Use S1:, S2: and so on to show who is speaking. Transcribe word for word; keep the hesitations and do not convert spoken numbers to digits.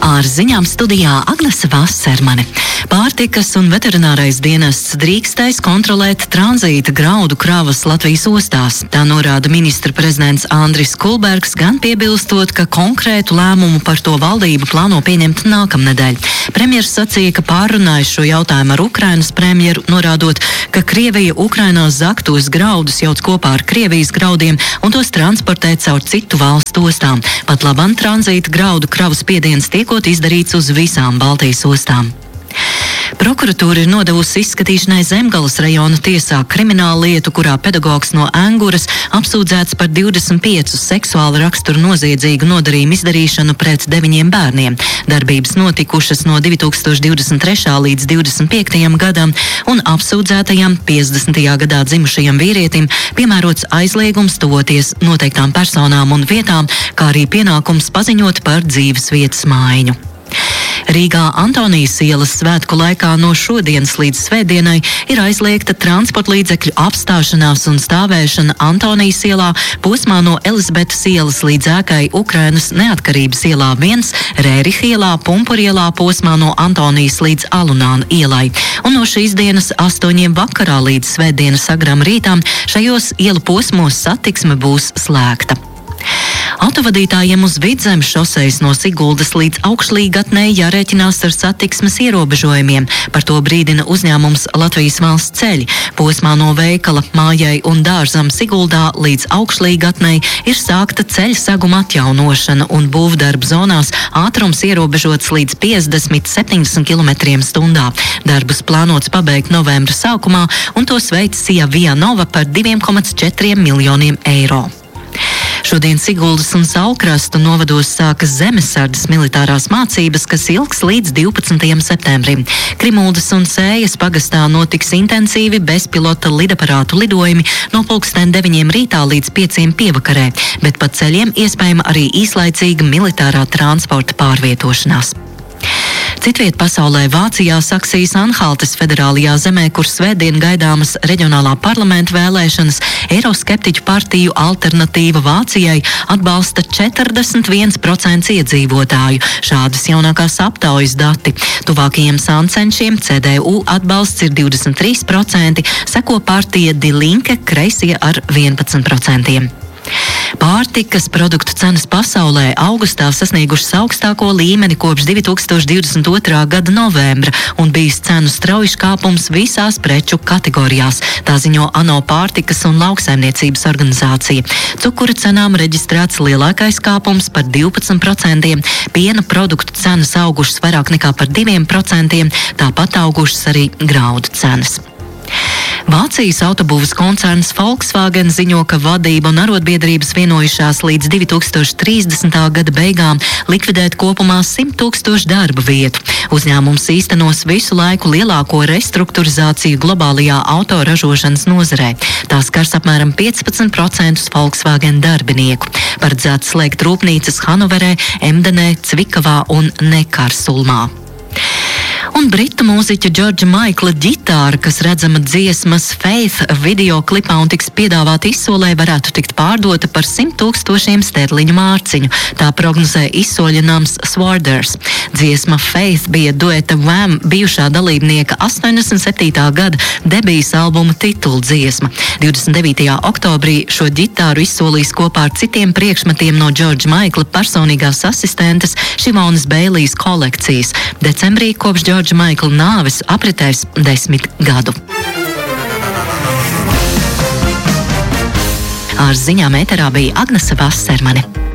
S1: Ar ziņām studijā Agnese Vassermane. Pārtikas un veterinārais dienests drīkstēs kontrolēt tranzīta graudu kravas Latvijas ostās. Tā norāda ministra prezidents Andris Kulbergs, gan piebilstot, ka konkrētu lēmumu par to valdība plāno pieņemt nākamnedēļ. Premjers sacīja, ka pārrunājis šo jautājumu ar Ukrainas premjeru, norādot, ka Krievija Ukrainā zaktos graudus jauc kopā ar Krievijas graudiem un tos transportē caur citu valstu ostām. Pat labam tranzīta graudu kravas spiediens tiekot izdarīts uz visām Baltijas ostām. Prokuratūra ir nodevusi izskatīšanai Zemgalas rajona tiesā kriminālu lietu, kurā pedagogs no Enguras apsūdzēts par divdesmit piecu seksuāla rakstura noziedzīgu nodarījumu izdarīšanu pret deviņiem bērniem. Darbības notikušas no divi tūkstoši divdesmit trešā līdz divdesmit piektajam gadam, un apsūdzētajam piecdesmitajā gadā dzimušajam vīrietim piemērots aizliegums tuvoties noteiktām personām un vietām, kā arī pienākums paziņot par dzīves vietas maiņu. Rīgā Antonijas ielas svētku laikā no šodienas līdz svētdienai ir aizliegta transporta līdzekļu apstāšanās un stāvēšana Antonijas ielā posmā no Elizabetes ielas līdz ēkai Ukrainas neatkarības ielā viens, Rēriha ielā, Pumpur ielā posmā no Antonijas līdz Alunāna ielai. Un no šīs dienas astoņiem vakarā līdz svētdienas agram rītām šajos ielu posmos satiksme būs slēgta. Autovadītājiem uz Vidzemes šosejas no Siguldas līdz Augšlīgatnei jārēķinās ar satiksmes ierobežojumiem. Par to brīdina uzņēmums Latvijas valsts ceļi. Posmā no veikala Mājai un dārzam Siguldā līdz Augšlīgatnei ir sākta ceļa seguma atjaunošana un būvdarbu zonās ātrums ierobežots līdz piecdesmit līdz septiņdesmit kilometriem stundā. Darbus plānots pabeigt novembra sākumā un tos veic Sija Via Nova par diviem komats četriem miljoniem eiro. Šodien Siguldas un Saulkrastu novados sākas zemesardzes militārās mācības, kas ilgs līdz divpadsmitajam septembrim. Krimuldas un Sējas pagastā notiks intensīvi bezpilota lidaparātu lidojumi no pulksten deviņiem rītā līdz pieciem pievakarē, bet pa ceļiem iespējama arī īslaicīga militārā transporta pārvietošanās. Citviet pasaulē Vācijā Saksijas Anhaltes federālajā zemē, kur svētdien gaidāmas reģionālā parlamenta vēlēšanas, eiroskeptiķu partiju Alternatīva Vācijai atbalsta četrdesmit viens procents iedzīvotāju. Šādas jaunākās aptaujas dati. Tuvākajiem sancenšiem C D U atbalsts ir divdesmit trīs procenti, seko partija Die Linke kreisie ar vienpadsmit procentiem. Pārtikas produktu cenas pasaulē augustā sasniegušas augstāko līmeni kopš divi tūkstoši divdesmit otrā gada novembra un bijis cenu strauji kāpums visās preču kategorijās. Tā ziņo ANO pārtikas un lauksaimniecības organizācija. Cukura cenām reģistrēts lielākais kāpums par divpadsmit procentiem, piena produktu cenas augušas vairāk nekā par diviem procentiem, tāpat augušas arī graudu cenas. Vācijas autobūvas koncerns Volkswagen ziņo, ka vadība un arotbiedrības vienojušās līdz divi tūkstoši trīsdesmitā gada beigām likvidēt kopumā simt tūkstošu darba vietu. Uzņēmums īstenos visu laiku lielāko restruktūrizāciju globālajā autoražošanas nozarē. Tā skars apmēram piecpadsmit procentus Volkswagen darbinieku. Paredzēts slēgt rūpnīcas Hanoverē, Emdenē, Cvikavā un Nekarsulmā. Un britu mūziķa Džordža Maikla ģitāra, kas redzama dziesmas Faith video klipā un tiks piedāvāta izsolē, varētu tikt pārdota par simt tūkstošiem sterliņu mārciņu. Tā prognozē izsoļinājums Swarders. Dziesma Faith bija dueta Wham bijušā dalībnieka astoņdesmit septītā gada debijas albuma titula dziesma. divdesmit devītajā oktobrī šo ģitāru izsolīs kopā ar citiem priekšmetiem no Džordža Maikla personīgās asistentes Šivonas Beilijas kolekcijas. Decembrī kopš Džordža Maikla nāves apritēs desmit gadu. Ar ziņām ēterā bija Agnese Vassermane.